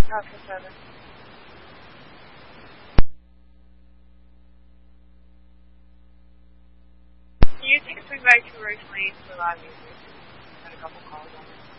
Alpha 7. Can you take me back to originally for live music? Had a couple calls on it.